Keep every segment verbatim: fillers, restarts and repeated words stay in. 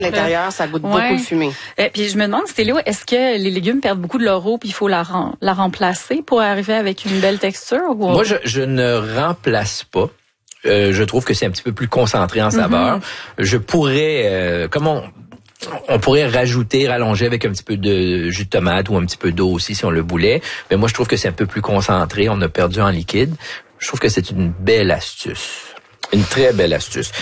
l'intérieur, ça goûte ouais. beaucoup de fumée. Et puis je me demande, Stéléo, est-ce que les légumes perdent beaucoup de leur eau puis il faut la, rem- la remplacer pour arriver avec une belle texture? Ou... Moi, je, je ne remplace pas. Euh, je trouve que c'est un petit peu plus concentré en saveur. Mm-hmm. Je pourrais, euh, comme on... On pourrait rajouter, rallonger avec un petit peu de jus de tomate ou un petit peu d'eau aussi si on le voulait. Mais moi, je trouve que c'est un peu plus concentré. On a perdu en liquide. Je trouve que c'est une belle astuce. Une très belle astuce.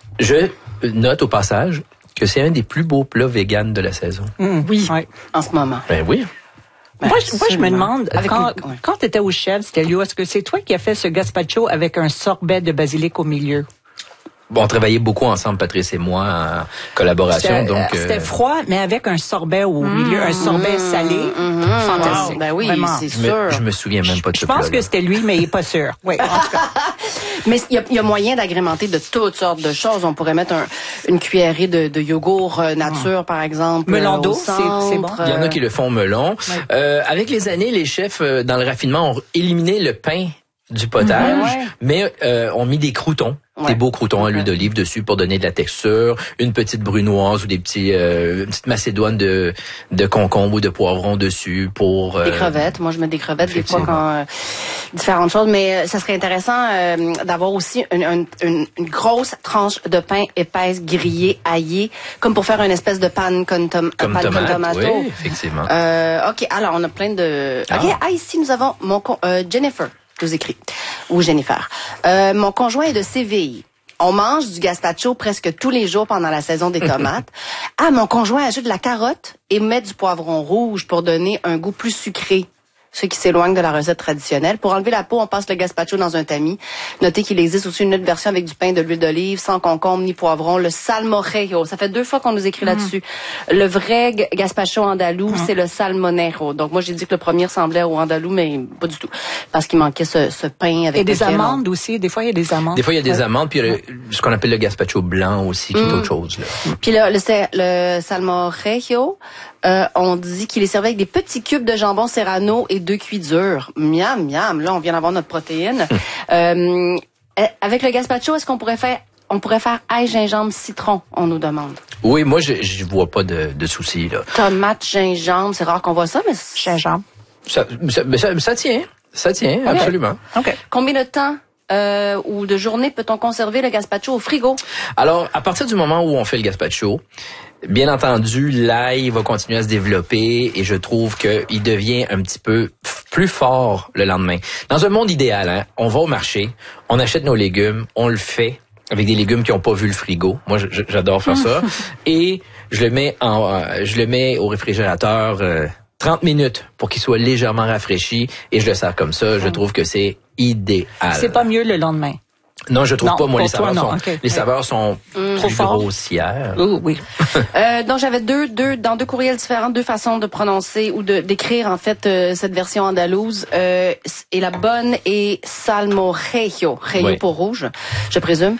Je note au passage que c'est un des plus beaux plats véganes de la saison. Mmh, oui, ouais. En ce moment. Ben oui. Ben, moi, je, moi, je me demande, avec quand, une... ouais. quand tu étais au chef, Stelio, est-ce que c'est toi qui as fait ce gazpacho avec un sorbet de basilic au milieu? Bon, on travaillait beaucoup ensemble, Patrice et moi, en collaboration. C'était, donc c'était euh... froid, mais avec un sorbet au mmh, milieu, un sorbet mmh, salé. Mmh, fantastique. Wow, ben oui, vraiment. c'est je sûr. Me, je me souviens même pas de je ce pense plat-là. que c'était lui, mais il est pas sûr. Oui, en tout cas. Mais il y, y a moyen d'agrémenter de toutes sortes de choses. On pourrait mettre un, une cuillerée de, de yogourt nature, mmh. par exemple. Melon d'eau, c'est, c'est bon. Il y en a qui le font melon. Ouais. Euh, avec les années, les chefs, euh, dans le raffinement, ont éliminé le pain du potage, mmh, ouais. mais euh, ont mis des croûtons. Ouais. Des beaux croûtons à l'huile d'olive dessus pour donner de la texture, une petite brunoise ou des petits, euh, une petite macédoine de de concombre ou de poivron dessus pour. Euh, des crevettes. Moi, je mets des crevettes des fois quand euh, différentes choses, mais euh, ça serait intéressant euh, d'avoir aussi une, une, une, une grosse tranche de pain épaisse grillée, aillée, comme pour faire une espèce de panne con, tom, comme panne tomate, con tomato. Oui, effectivement. Euh, ok, alors on a plein de. Ah. Ok, ah, ici nous avons mon euh, Jennifer. Je vous écris. Ou Jennifer. Euh, mon conjoint est de Séville. On mange du gazpacho presque tous les jours pendant la saison des tomates. Ah, mon conjoint ajoute de la carotte et met du poivron rouge pour donner un goût plus sucré. Ceux qui s'éloignent de la recette traditionnelle. Pour enlever la peau, on passe le gazpacho dans un tamis. Notez qu'il existe aussi une autre version avec du pain, de l'huile d'olive, sans concombre ni poivron. Le salmorejo. Ça fait deux fois qu'on nous écrit mm. là-dessus. Le vrai gazpacho andalou, mm. c'est le salmonero. Donc moi, j'ai dit que le premier ressemblait au andalou, mais pas du tout. Parce qu'il manquait ce, ce pain avec... Et des amandes on... aussi. Des fois, il y a des amandes. Des fois, il y a des ouais. amandes. Puis il y a le, ce qu'on appelle le gazpacho blanc aussi, qui mm. est autre chose. Là. Puis le, le, le salmorejo... Euh, on dit qu'il est servi avec des petits cubes de jambon serrano et deux cuits durs. Miam, miam. Là, on vient d'avoir notre protéine. euh, avec le gazpacho, est-ce qu'on pourrait faire, on pourrait faire ail, gingembre, citron, on nous demande. Oui, moi, je, je vois pas de, de souci, là. Tomate, gingembre, c'est rare qu'on voit ça, mais... Gingembre. Ça, ça, ça, ça tient. Ça tient, okay. absolument. OK. Combien de temps Euh, ou de journée peut-on conserver le gazpacho au frigo? Alors, à partir du moment où on fait le gazpacho, bien entendu, l'ail va continuer à se développer et je trouve qu'il devient un petit peu plus fort le lendemain. Dans un monde idéal, hein, on va au marché, on achète nos légumes, on le fait avec des légumes qui n'ont pas vu le frigo. Moi, j'adore faire ça. Et je le mets en, euh, je le mets au réfrigérateur euh, trente minutes pour qu'il soit légèrement rafraîchi et je le sers comme ça. Je trouve que c'est idéal. C'est pas mieux le lendemain. Non, je trouve non, pas. Moi, les saveurs toi, sont, okay. les saveurs sont mmh. plus grossières. Oh, oui. euh, donc j'avais deux, deux, dans deux courriels différents, deux façons de prononcer ou de d'écrire en fait euh, cette version andalouse. Euh, et la bonne est salmorejo, rejo oui. pour rouge, je présume.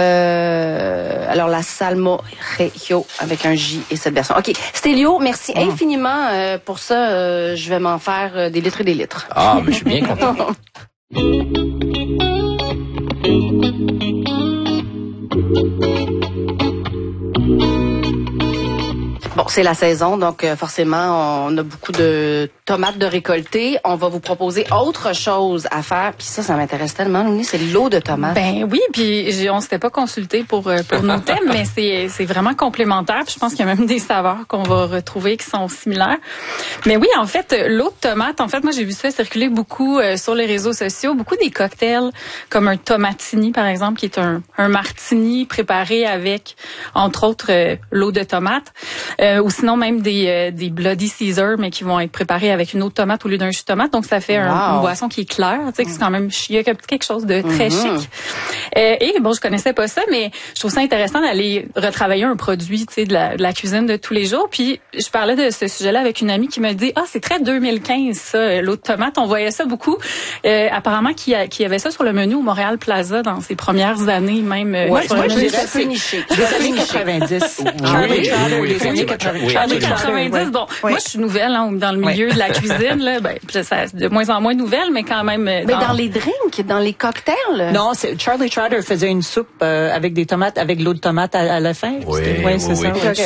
Euh, alors la salmorejo avec un J et cette version. Ok, Stelio, merci mmh. infiniment euh, pour ça. Euh, je vais m'en faire euh, des litres et des litres. Ah, mais je suis bien content. Bon, c'est la saison, donc euh, forcément, on a beaucoup de tomates de récolter. On va vous proposer autre chose à faire. Puis ça, ça m'intéresse tellement, Louis, c'est l'eau de tomate. Ben oui, puis on s'était pas consulté pour pour nos thèmes, mais c'est c'est vraiment complémentaire. Puis je pense qu'il y a même des saveurs qu'on va retrouver qui sont similaires. Mais oui, en fait, l'eau de tomate, en fait, moi j'ai vu ça circuler beaucoup euh, sur les réseaux sociaux, beaucoup des cocktails comme un tomatini par exemple, qui est un un martini préparé avec entre autres euh, l'eau de tomate. Euh, ou sinon même des euh, des Bloody Caesar, mais qui vont être préparés avec une eau de tomate au lieu d'un jus de tomate. Donc ça fait wow. un, une boisson qui est claire, tu sais, que c'est quand même il y a quelque chose de très mm-hmm. chic. Euh, et bon, je connaissais pas ça, mais je trouve ça intéressant d'aller retravailler un produit, tu sais, de la, de la cuisine de tous les jours. Puis je parlais de ce sujet-là avec une amie qui me dit ah c'est très deux mille quinze ça, l'eau de tomate. On voyait ça beaucoup. Euh, apparemment qu'il y, a, qu'il y avait ça sur le menu au Montréal Plaza dans ses premières années même. Ouais, moi, moi je dirais c'est niché. Les années quatre-vingt-dix. Charlie Charlie quatre-vingt-dix. Bon, oui. moi je suis nouvelle hein, dans le milieu oui. de la cuisine là, ben ça, de moins en moins nouvelle, mais quand même. Mais dans, dans les drinks, dans les cocktails. Non, c'est Charlie Trotter faisait une soupe euh, avec des tomates, avec l'eau de tomate à, à la fin. Oui, ouais, oui, c'est oui. ça. Okay.